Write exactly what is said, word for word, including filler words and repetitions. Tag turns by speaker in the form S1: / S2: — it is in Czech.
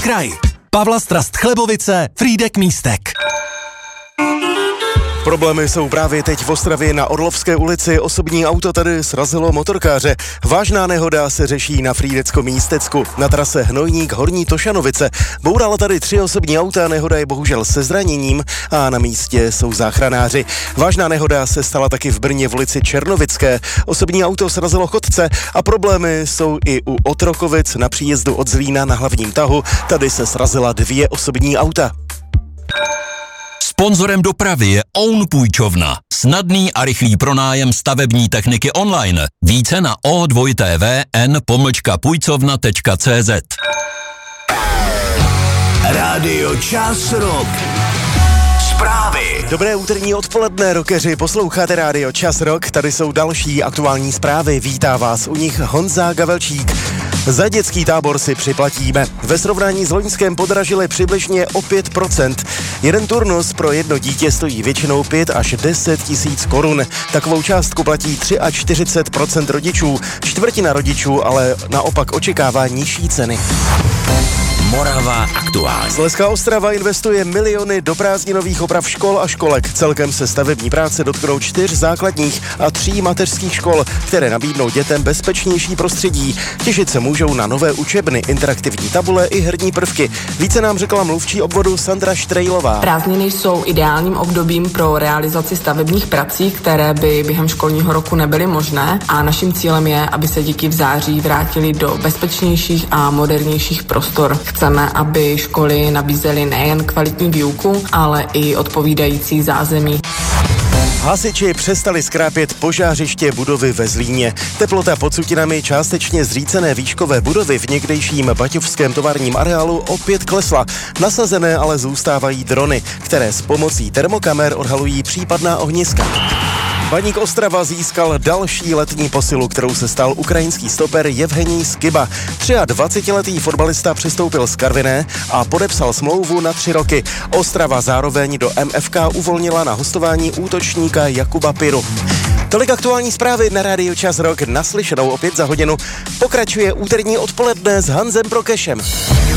S1: kraj. Pavla Strast Chlebovice, Frýdek Místek.
S2: Problémy jsou právě teď v Ostravě na Orlovské ulici. Osobní auto tady srazilo motorkáře. Vážná nehoda se řeší na Frýdecko-Místecku. Na trase Hnojník Horní Tošanovice bourala tady tři osobní auta, nehoda je bohužel se zraněním a na místě jsou záchranáři. Vážná nehoda se stala taky v Brně v ulici Černovické. Osobní auto srazilo chodce a problémy jsou i u Otrokovic na příjezdu od Zlína na hlavním tahu. Tady se srazila dvě osobní auta.
S3: Sponzorem dopravy je Own Půjčovna. Snadný a rychlý pronájem stavební techniky online. Více na o dva t v n pomlčka půjcovna tečka c z.
S1: Rádio Čas Rock. Zprávy.
S2: Dobré úterní odpoledne, rockeři, posloucháte Rádio Čas Rock, tady jsou další aktuální zprávy, vítá vás u nich Honza Gavelčík. Za dětský tábor si připlatíme. Ve srovnání s loňském podražili přibližně o pět procent. Jeden turnus pro jedno dítě stojí většinou pět až deset tisíc korun. Takovou částku platí čtyřicet tři procent rodičů. Čtvrtina rodičů ale naopak očekává nižší ceny.
S1: Morava aktuálně.
S2: Slezská Ostrava investuje miliony do prázdninových oprav škol a školek. Celkem se stavební práce dotknou čtyř základních a tří mateřských škol, které nabídnou dětem bezpečnější prostředí. Těšit se můžou na nové učebny, interaktivní tabule i herní prvky. Více nám řekla mluvčí obvodu Sandra Štrejlová.
S4: Prázdniny jsou ideálním obdobím pro realizaci stavebních prací, které by během školního roku nebyly možné, a naším cílem je, aby se děti v září vrátili do bezpečnějších a modernějších prostor. Chceme, aby školy nabízely nejen kvalitní výuku, ale i odpovídající zázemí.
S2: Hasiči přestali skrápět požářiště budovy ve Zlíně. Teplota pod sutinami částečně zřícené výškové budovy v někdejším baťovském továrním areálu opět klesla. Nasazené ale zůstávají drony, které s pomocí termokamer odhalují případná ohniska. Baník Ostrava získal další letní posilu, kterou se stal ukrajinský stoper Jevhenij Skiba. dvacetiletý fotbalista přestoupil z Karviné a podepsal smlouvu na tři roky. Ostrava zároveň do M F K uvolnila na hostování útočníka Jakuba Piru. Tolik aktuální zprávy na Rádiu Čas Rock, naslyšenou opět za hodinu. Pokračuje úterní odpoledne s Hanzem Prokešem.